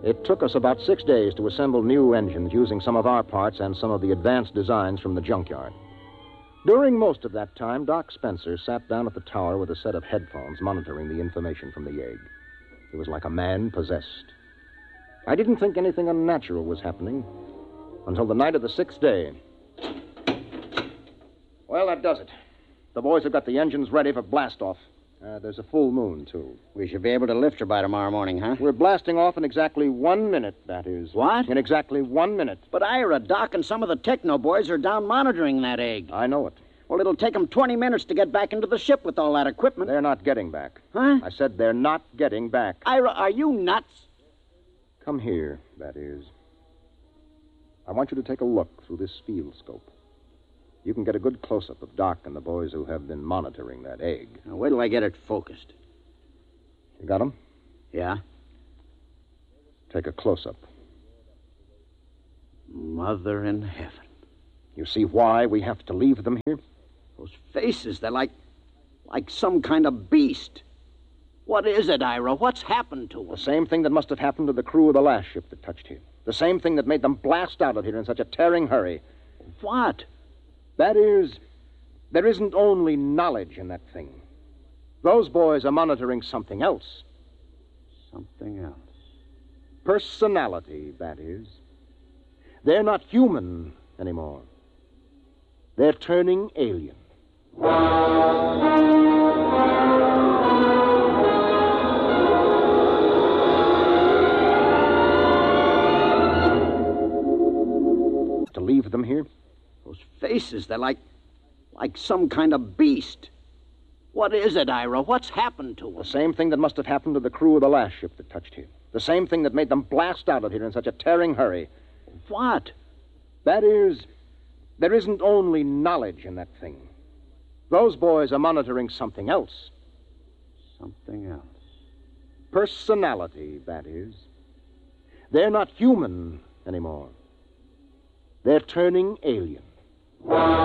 It took us about 6 days to assemble new engines using some of our parts and some of the advanced designs from the junkyard. During most of that time, Doc Spencer sat down at the tower with a set of headphones monitoring the information from the egg. He was like a man possessed. I didn't think anything unnatural was happening until the night of the 6th day. Well, that does it. The boys have got the engines ready for blast-off. There's a full moon, too. We should be able to lift her by tomorrow morning, huh? We're blasting off in exactly 1 minute, that is. What? In exactly 1 minute. But Ira, Doc, and some of the techno boys are down monitoring that egg. I know it. Well, it'll take them 20 minutes to get back into the ship with all that equipment. They're not getting back. Huh? I said they're not getting back. Ira, are you nuts? Come here, that is. I want you to take a look through this field scope. You can get a good close-up of Doc and the boys who have been monitoring that egg. Now, wait till I get it focused. You got them? Yeah? Take a close-up. Mother in heaven. You see why we have to leave them here? Those faces, they're like some kind of beast. What is it, Ira? What's happened to them? The same thing that must have happened to the crew of the last ship that touched here. The same thing that made them blast out of here in such a tearing hurry. What? That is, there isn't only knowledge in that thing. Those boys are monitoring something else. Something else. Personality, that is. They're not human anymore. They're turning alien. To leave them here? Those faces, they're like some kind of beast. What is it, Ira? What's happened to them? The same thing that must have happened to the crew of the last ship that touched here. The same thing that made them blast out of here in such a tearing hurry. What? That is, there isn't only knowledge in that thing. Those boys are monitoring something else. Something else. Personality, that is. They're not human anymore. They're turning alien.